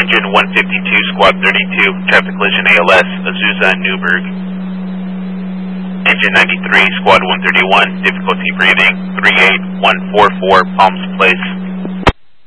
Engine 152, Squad 32, traffic collision ALS, Azusa and Newburgh. Engine 93, Squad 131, difficulty breathing, 38144, Palms Place.